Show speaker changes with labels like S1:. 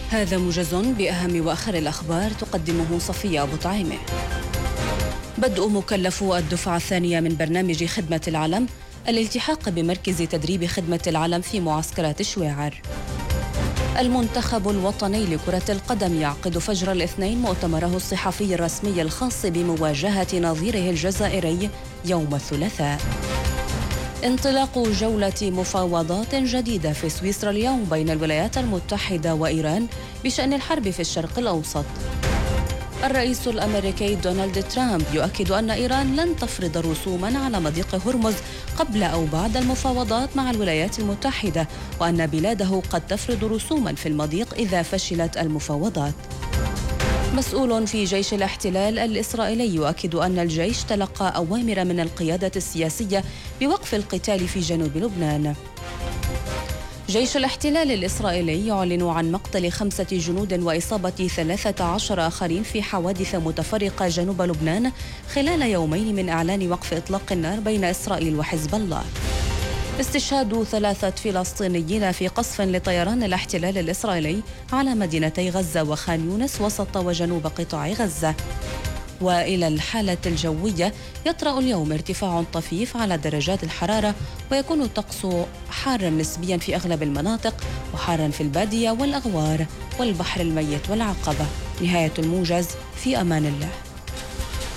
S1: هذا موجز بأهم وآخر الأخبار تقدمه صفية أبو طعيمة. بدء مكلفو الدفعة الثانية من برنامج خدمة العلم الالتحاق بمركز تدريب خدمة العلم في معسكرات شويعر. المنتخب الوطني لكرة القدم يعقد فجر الاثنين مؤتمره الصحفي الرسمي الخاص بمواجهة نظيره الجزائري يوم الثلاثاء. انطلاق جولة مفاوضات جديدة في سويسرا اليوم بين الولايات المتحدة وإيران بشأن الحرب في الشرق الأوسط. الرئيس الأمريكي دونالد ترامب يؤكد أن إيران لن تفرض رسوماً على مضيق هرمز قبل أو بعد المفاوضات مع الولايات المتحدة، وأن بلاده قد تفرض رسوماً في المضيق إذا فشلت المفاوضات. مسؤول في جيش الاحتلال الإسرائيلي يؤكد أن الجيش تلقى أوامر من القيادة السياسية بوقف القتال في جنوب لبنان. جيش الاحتلال الإسرائيلي يعلن عن مقتل 5 جنود وإصابة 13 آخرين في حوادث متفرقة جنوب لبنان خلال يومين من إعلان وقف إطلاق النار بين إسرائيل وحزب الله. استشهاد 3 فلسطينيين في قصف لطيران الاحتلال الإسرائيلي على مدينتي غزة وخان يونس وسط وجنوب قطاع غزة. وإلى الحالة الجوية، يطرأ اليوم ارتفاع طفيف على درجات الحرارة، ويكون الطقس حارا نسبيا في أغلب المناطق وحارا في البادية والأغوار والبحر الميت والعقبة. نهاية الموجز، في أمان الله.